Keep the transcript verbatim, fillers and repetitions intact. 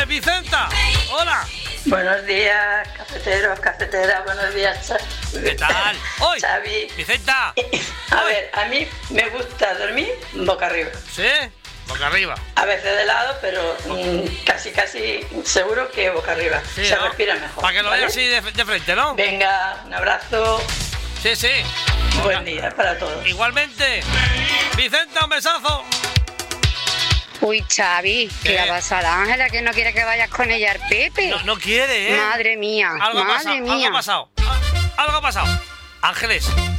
Vicenta. Hola. Buenos días, cafeteros, cafeteras, buenos días, Xavi. ¿Qué tal? Hoy, Xavi. Vicenta. A Hoy. ver, a mí me gusta dormir boca arriba. ¿Sí? Boca arriba. A veces de lado, pero mmm, casi, casi seguro que boca arriba. Sí, Se ¿no? respira mejor. Para que lo ¿vale? veas así de, de frente, ¿no? Venga, un abrazo. Sí, sí. Buen día para todos. Igualmente. Vicenta, un besazo. Uy, Xavi, ¿Qué? ¿qué le ha pasado a la Ángela que no quiere que vayas con ella al Pepe? No, no quiere, ¿eh? Madre mía, Algo ha madre pasado, mía. algo ha pasado. Algo ha pasado. Ángeles,